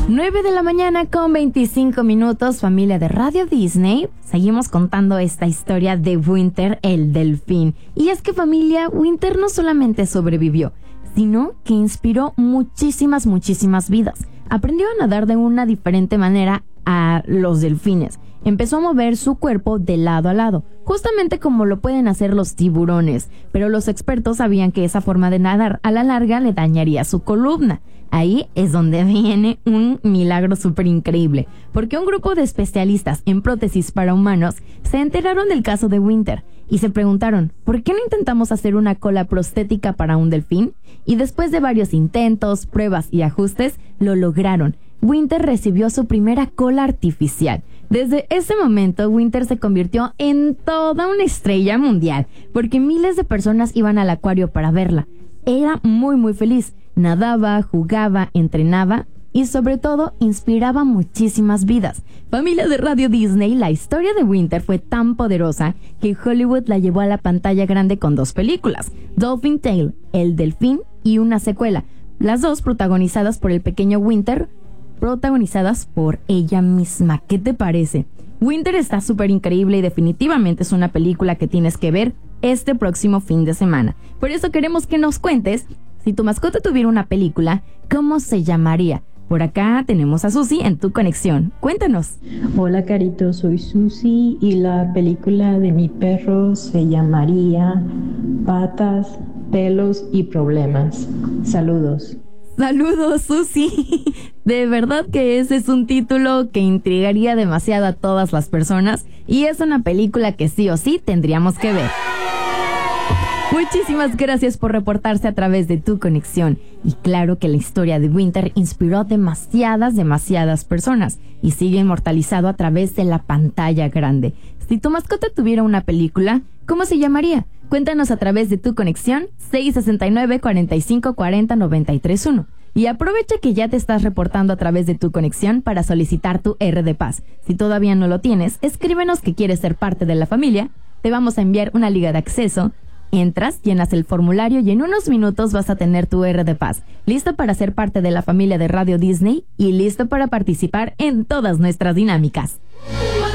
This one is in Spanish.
9 de la mañana con 25 minutos, familia de Radio Disney. Seguimos contando esta historia de Winter, el delfín. Y es que, familia, Winter no solamente sobrevivió, sino que inspiró muchísimas vidas. Aprendió a nadar de una diferente manera a los delfines. Empezó a mover su cuerpo de lado a lado, justamente como lo pueden hacer los tiburones. Pero los expertos sabían que esa forma de nadar a la larga le dañaría su columna. Ahí es donde viene un milagro súper increíble, porque un grupo de especialistas en prótesis para humanos se enteraron del caso de Winter y se preguntaron, ¿por qué no intentamos hacer una cola prostética para un delfín? Y después de varios intentos, pruebas y ajustes, lo lograron. Winter recibió su primera cola artificial. Desde ese momento, Winter se convirtió en toda una estrella mundial, porque miles de personas iban al acuario para verla. Era muy feliz. Nadaba, jugaba, entrenaba y sobre todo inspiraba muchísimas vidas. Familia de Radio Disney, la historia de Winter fue tan poderosa que Hollywood la llevó a la pantalla grande con 2 películas, Dolphin Tale, El Delfín, y una secuela, las 2 protagonizadas por el pequeño Winter, protagonizadas por ella misma. ¿Qué te parece? Winter está súper increíble y definitivamente es una película que tienes que ver este próximo fin de semana. Por eso queremos que nos cuentes, si tu mascota tuviera una película, ¿cómo se llamaría? Por acá tenemos a Susi en Tu Conexión. Cuéntanos. Hola, Carito, soy Susi y la película de mi perro se llamaría Patas, Pelos y Problemas. Saludos. Saludos, Susi. De verdad que ese es un título que intrigaría demasiado a todas las personas y es una película que sí o sí tendríamos que ver. Muchísimas gracias por reportarse a través de Tu Conexión. Y claro que la historia de Winter inspiró a demasiadas personas y sigue inmortalizado a través de la pantalla grande. Si tu mascota tuviera una película, ¿cómo se llamaría? Cuéntanos a través de Tu Conexión 669-4540-931. Y aprovecha que ya te estás reportando a través de Tu Conexión para solicitar tu R de Paz. Si todavía no lo tienes, escríbenos que quieres ser parte de la familia. Te vamos a enviar una liga de acceso. Entras, llenas el formulario y en unos minutos vas a tener tu R de Paz. Listo para ser parte de la familia de Radio Disney y listo para participar en todas nuestras dinámicas.